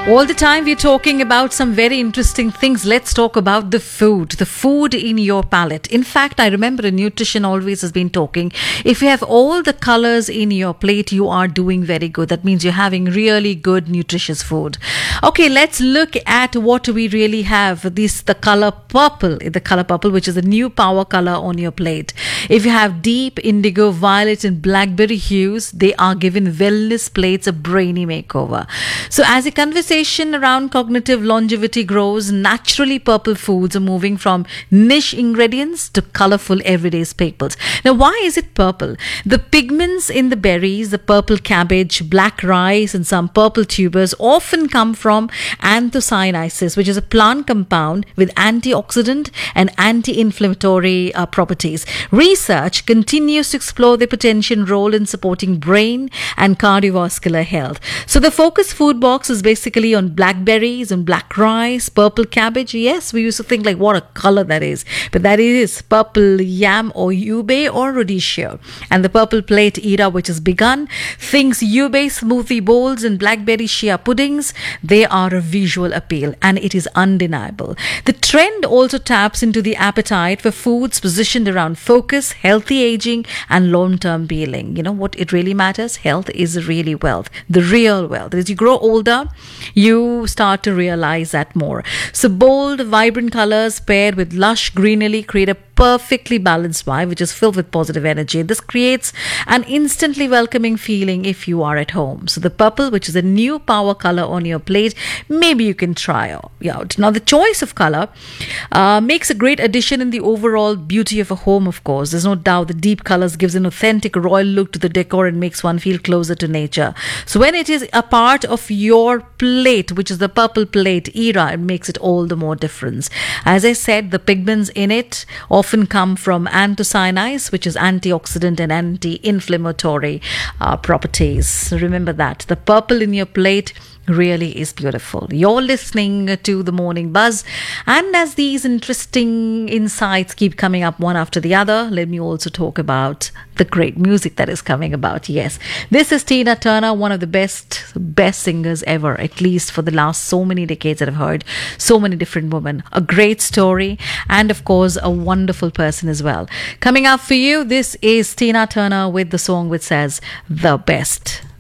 All the time we're talking about some very interesting things. Let's talk about the food in your palate. In fact, I remember a nutrition always has been talking. If you have all the colors in your plate, you are doing very good. That means you're having really good nutritious food. Okay, let's look at what we really have. The color purple, which is a new power color on your plate. If you have deep indigo, violet and blackberry hues, they are giving wellness plates a brainy makeover. So as a conversation around cognitive longevity grows, naturally purple foods are moving from niche ingredients to colorful everyday staples. Now, why is it purple? The pigments in the berries, the purple cabbage, black rice, and some purple tubers often come from anthocyanins, which is a plant compound with antioxidant and anti-inflammatory properties. Research continues to explore their potential role in supporting brain and cardiovascular health. So the focus food box is basically on blackberries and black rice, purple cabbage. Yes, we used to think like what a color that is, but that is purple yam or ube or rhodiola. And the purple plate era, which has begun, thinks ube smoothie bowls and blackberry shea puddings, they are a visual appeal and it is undeniable. The trend also taps into the appetite for foods positioned around focus, healthy aging and long-term healing. You know what it really matters? Health is really wealth, the real wealth. As you grow older, you start to realize that more. So bold, vibrant colors paired with lush greenery create a perfectly balanced vibe, which is filled with positive energy. This creates an instantly welcoming feeling if you are at home. So the purple, which is a new power color on your plate, maybe you can try out. Now, the choice of color makes a great addition in the overall beauty of a home, of course. There's no doubt the deep colors gives an authentic royal look to the decor and makes one feel closer to nature. So when it is a part of your plate, which is the purple plate era, it makes it all the more difference. As I said, the pigments in it often come from anthocyanins, which is antioxidant and anti-inflammatory properties. Remember that. The purple in your plate really is beautiful. You're listening to The Morning Buzz, and as these interesting insights keep coming up one after the other, let me also talk about the great music that is coming about. Yes, this is Tina Turner, one of the best singers ever, at least for the last so many decades that I've heard so many different women. A great story and of course a wonderful person as well. Coming up for you, this is Tina Turner with the song which says The Best.